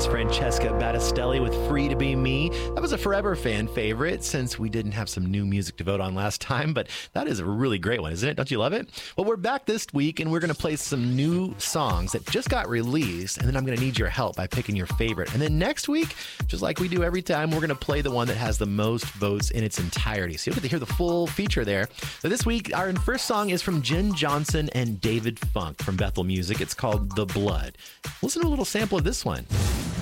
is Francesca Battistelli with Free to Be Me. That was a Forever fan favorite since we didn't have some new music to vote on last time, but that is a really great one, isn't it? Don't you love it? Well, we're back this week and we're going to play some new songs that just got released, and then I'm going to need your help by picking your favorite. And then next week, just like we do every time, we're going to play the one that has the most votes in its entirety. So you'll get to hear the full feature there. So this week, our first song is from Jen Johnson and David Funk from Bethel Music. It's called The Blood. Listen to a little sample of this one.